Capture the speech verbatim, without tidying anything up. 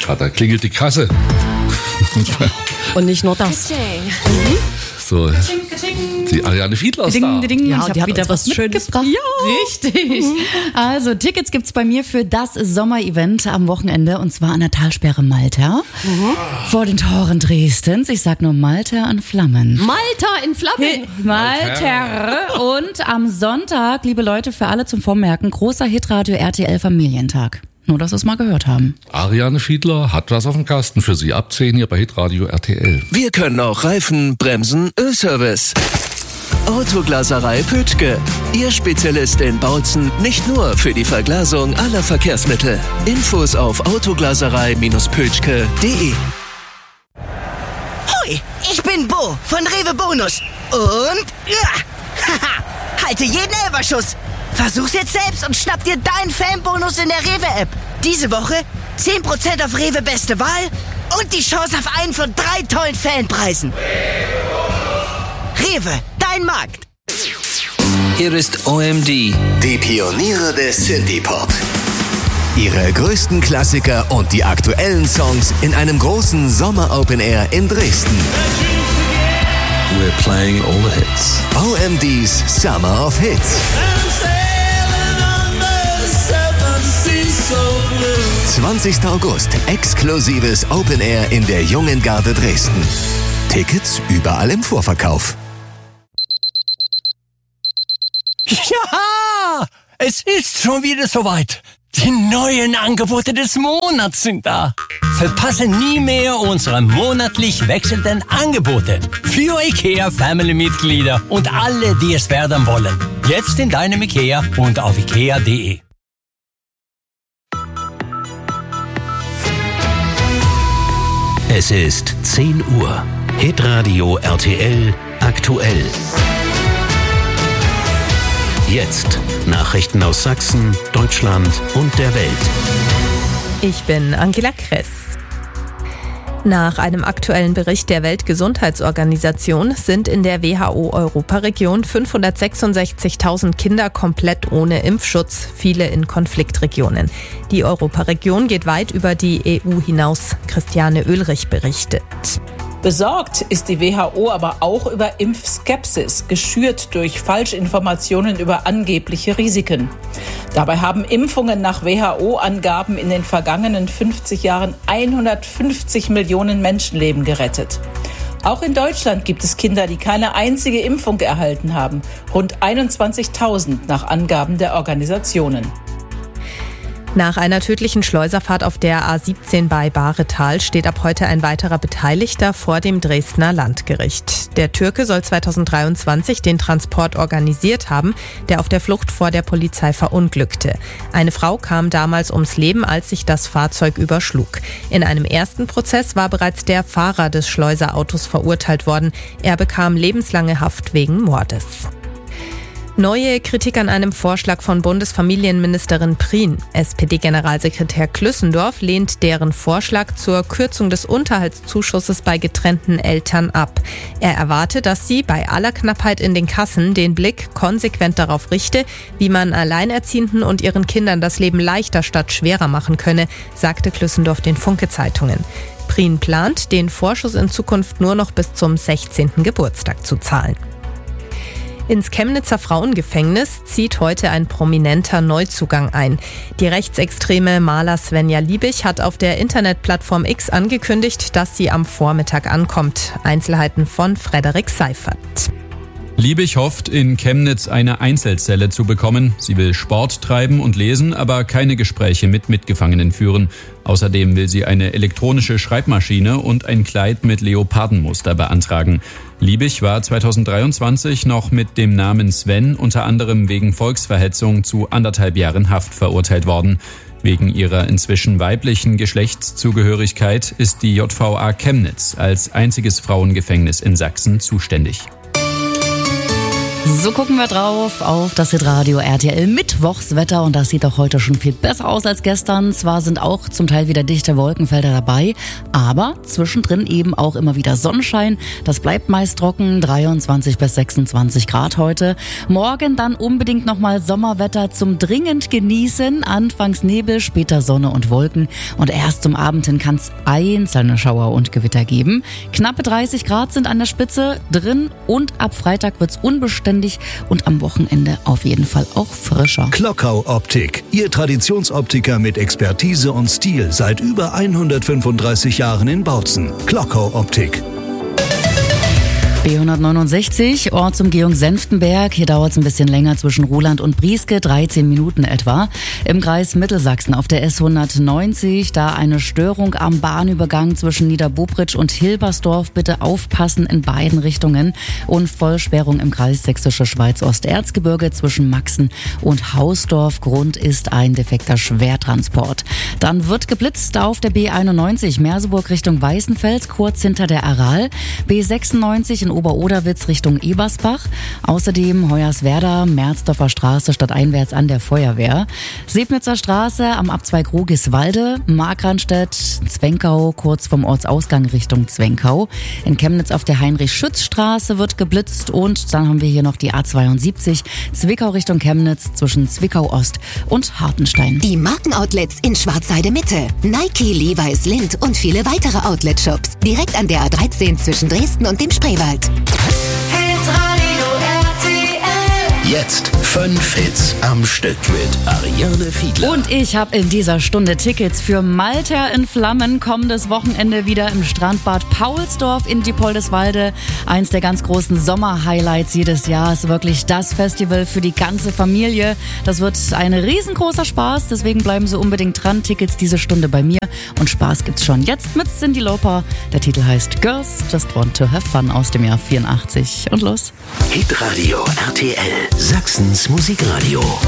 Vater klingelt die Kasse. Und nicht nur das. Mhm. So, die Ariane Fiedler ist da. Ding, ding, Ja, ich habe die hat wieder uns was was Schönes mitgebracht. Ja, richtig. Also Tickets gibt's bei mir für das Sommerevent am Wochenende und zwar an der Talsperre Malta vor den Toren Dresdens. Ich sag nur Malta in Flammen. Malta in Flammen. Malta. Und am Sonntag, liebe Leute, für alle zum Vormerken, großer Hitradio R T L Familientag. Nur, dass wir es mal gehört haben. Ariane Fiedler hat was auf dem Kasten für Sie ab zehn hier bei Hitradio R T L. Wir können auch Reifen, Bremsen, Ölservice. Autoglaserei Pütschke. Ihr Spezialist in Bautzen, nicht nur für die Verglasung aller Verkehrsmittel. Infos auf autoglaserei Pütschke punkt de. Hoi, ich bin Bo von Rewe Bonus. Und ja, haha, halte jeden Elferschuss. Versuch's jetzt selbst und schnapp dir deinen Fanbonus in der Rewe-App. Diese Woche zehn Prozent auf Rewe Beste Wahl und die Chance auf einen von drei tollen Fanpreisen. Rewe, dein Markt. Hier ist O M D. Die Pioniere des Synthie-Pop. Ihre größten Klassiker und die aktuellen Songs in einem großen Sommer-Open-Air in Dresden. We're playing all the hits. O M D's Summer of Hits. zwanzigster August, exklusives Open Air in der Jungen Garde Dresden. Tickets überall im Vorverkauf. Ja, es ist schon wieder soweit. Die neuen Angebote des Monats sind da. Verpasse nie mehr unsere monatlich wechselnden Angebote für IKEA Family-Mitglieder und alle, die es werden wollen. Jetzt in deinem IKEA und auf ikea punkt de. Es ist zehn Uhr. Hitradio R T L aktuell. Jetzt Nachrichten aus Sachsen, Deutschland und der Welt. Ich bin Angela Kress. Nach einem aktuellen Bericht der Weltgesundheitsorganisation sind in der W H O-Europaregion fünfhundertsechsundsechzigtausend Kinder komplett ohne Impfschutz, viele in Konfliktregionen. Die Europaregion geht weit über die E U hinaus. Christiane Oehlrich berichtet. Besorgt ist die W H O aber auch über Impfskepsis, geschürt durch Falschinformationen über angebliche Risiken. Dabei haben Impfungen nach W H O-Angaben in den vergangenen fünfzig Jahren hundertfünfzig Millionen Menschenleben gerettet. Auch in Deutschland gibt es Kinder, die keine einzige Impfung erhalten haben. Rund einundzwanzigtausend nach Angaben der Organisationen. Nach einer tödlichen Schleuserfahrt auf der A siebzehn bei Bahretal steht ab heute ein weiterer Beteiligter vor dem Dresdner Landgericht. Der Türke soll zweitausenddreiundzwanzig den Transport organisiert haben, der auf der Flucht vor der Polizei verunglückte. Eine Frau kam damals ums Leben, als sich das Fahrzeug überschlug. In einem ersten Prozess war bereits der Fahrer des Schleuserautos verurteilt worden. Er bekam lebenslange Haft wegen Mordes. Neue Kritik an einem Vorschlag von Bundesfamilienministerin Prien. S P D-Generalsekretär Klüssendorf lehnt deren Vorschlag zur Kürzung des Unterhaltszuschusses bei getrennten Eltern ab. Er erwarte, dass sie bei aller Knappheit in den Kassen den Blick konsequent darauf richte, wie man Alleinerziehenden und ihren Kindern das Leben leichter statt schwerer machen könne, sagte Klüssendorf den Funke-Zeitungen. Prien plant, den Vorschuss in Zukunft nur noch bis zum sechzehnten Geburtstag zu zahlen. Ins Chemnitzer Frauengefängnis zieht heute ein prominenter Neuzugang ein. Die rechtsextreme Maler Svenja Liebig hat auf der Internetplattform X angekündigt, dass sie am Vormittag ankommt. Einzelheiten von Frederik Seifert. Liebig hofft, in Chemnitz eine Einzelzelle zu bekommen. Sie will Sport treiben und lesen, aber keine Gespräche mit Mitgefangenen führen. Außerdem will sie eine elektronische Schreibmaschine und ein Kleid mit Leopardenmuster beantragen. Liebig war zweitausenddreiundzwanzig noch mit dem Namen Sven unter anderem wegen Volksverhetzung zu anderthalb Jahren Haft verurteilt worden. Wegen ihrer inzwischen weiblichen Geschlechtszugehörigkeit ist die J V A Chemnitz als einziges Frauengefängnis in Sachsen zuständig. So gucken wir drauf auf das Hitradio R T L Mittwochswetter und das sieht auch heute schon viel besser aus als gestern. Zwar sind auch zum Teil wieder dichte Wolkenfelder dabei, aber zwischendrin eben auch immer wieder Sonnenschein. Das bleibt meist trocken, dreiundzwanzig bis sechsundzwanzig Grad heute. Morgen dann unbedingt nochmal Sommerwetter zum dringend genießen. Anfangs Nebel, später Sonne und Wolken und erst zum Abend hin kann es einzelne Schauer und Gewitter geben. Knappe dreißig Grad sind an der Spitze drin und ab Freitag wird's unbeständig und am Wochenende auf jeden Fall auch frischer. Klockau Optik, Ihr Traditionsoptiker mit Expertise und Stil seit über hundertfünfunddreißig Jahren in Bautzen. Klockau Optik. B hundertneunundsechzig, Ortsumgehung Senftenberg. Hier dauert es ein bisschen länger zwischen Ruhland und Brieske, dreizehn Minuten etwa. Im Kreis Mittelsachsen auf der S hundertneunzig, da eine Störung am Bahnübergang zwischen Niederbobritsch und Hilbersdorf. Bitte aufpassen in beiden Richtungen. Und Vollsperrung im Kreis Sächsische Schweiz Osterzgebirge zwischen Maxen und Hausdorf. Grund ist ein defekter Schwertransport. Dann wird geblitzt auf der B einundneunzig, Merseburg Richtung Weißenfels, kurz hinter der Aral. B sechsundneunzig in Oberoderwitz Richtung Ebersbach. Außerdem Hoyerswerda, Merzdorfer Straße stadteinwärts an der Feuerwehr. Sebnitzer Straße am Abzweig Rugiswalde. Markranstädt, Zwenkau kurz vom Ortsausgang Richtung Zwenkau. In Chemnitz auf der Heinrich-Schütz-Straße wird geblitzt. Und dann haben wir hier noch die A zweiundsiebzig, Zwickau Richtung Chemnitz zwischen Zwickau Ost und Hartenstein. Die Markenoutlets in Schwarzheide Mitte. Nike, Levi's, Lindt und viele weitere Outlet-Shops. Direkt an der A dreizehn zwischen Dresden und dem Spreewald. Hitradio R T L. Jetzt fünf Hits am Stück mit Ariane Fiedler. Und ich habe in dieser Stunde Tickets für Malta in Flammen. Kommendes Wochenende wieder im Strandbad Paulsdorf in Diepoldeswalde. Eins der ganz großen Sommer-Highlights jedes Jahr. Ist wirklich das Festival für die ganze Familie. Das wird ein riesengroßer Spaß. Deswegen bleiben Sie unbedingt dran. Tickets diese Stunde bei mir. Und Spaß gibt's schon jetzt mit Cyndi Lauper. Der Titel heißt Girls Just Want to Have Fun aus dem Jahr vierundachtzig. Und los. Hitradio R T L, Sachsens Musikradio.